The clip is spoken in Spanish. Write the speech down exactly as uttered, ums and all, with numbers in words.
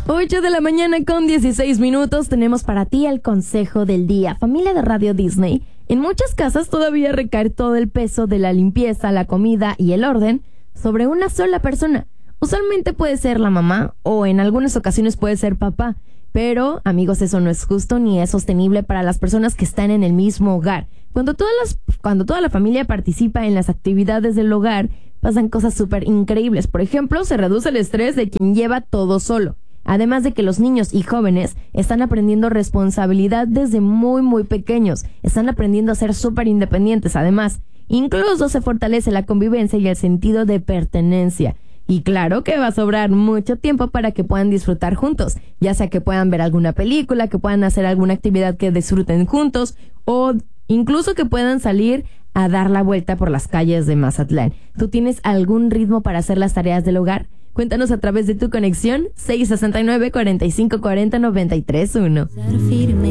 ocho de la mañana con dieciséis minutos tenemos para ti el consejo del día. Familia de Radio Disney, en muchas casas todavía recae todo el peso de la limpieza, la comida y el orden sobre una sola persona. Usualmente puede ser la mamá o en algunas ocasiones puede ser papá. Pero, amigos, eso no es justo ni es sostenible para las personas que están en el mismo hogar. Cuando todas las, cuando toda la familia participa en las actividades del hogar, pasan cosas súper increíbles. Por ejemplo, se reduce el estrés de quien lleva todo solo. Además de que los niños y jóvenes están aprendiendo responsabilidad desde muy, muy pequeños. Están aprendiendo a ser súper independientes. Además, incluso se fortalece la convivencia y el sentido de pertenencia. Y claro que va a sobrar mucho tiempo para que puedan disfrutar juntos, ya sea que puedan ver alguna película, que puedan hacer alguna actividad que disfruten juntos o incluso que puedan salir a dar la vuelta por las calles de Mazatlán. ¿Tú tienes algún ritmo para hacer las tareas del hogar? Cuéntanos a través de tu conexión seis sesenta y nueve, cuarenta y cinco cuarenta, noventa y tres uno.